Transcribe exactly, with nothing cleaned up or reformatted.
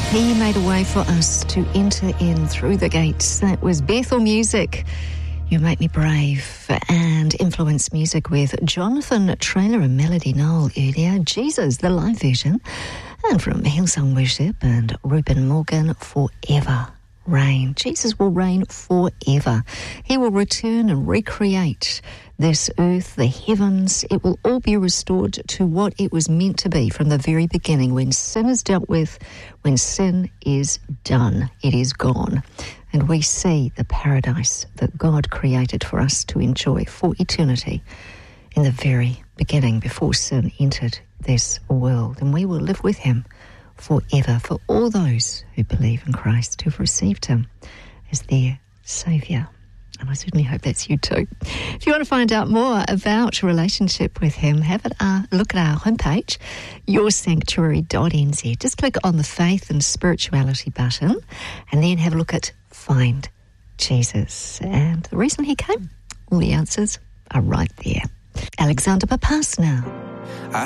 He made a way for us to enter in through the gates. That was Bethel Music. You Make Me Brave, and Influence Music with Jonathan Traylor and Melody Noel earlier. Jesus, the live version. And from Hillsong Worship and Ruben Morgan, Forever Reign. Jesus will reign forever. He will return and recreate this earth, the heavens. It will all be restored to what it was meant to be from the very beginning. When sin is dealt with, when sin is done, it is gone. And we see the paradise that God created for us to enjoy for eternity in the very beginning, before sin entered this world. And we will live with him forever for all those who believe in Christ, who've received him as their Saviour. And I certainly hope that's you too. If you want to find out more about your relationship with him, have a uh, look at our homepage, your sanctuary dot n z. Just click on the Faith and Spirituality button and then have a look at Find Jesus. And the reason he came, all the answers are right there. Alexander Papas now.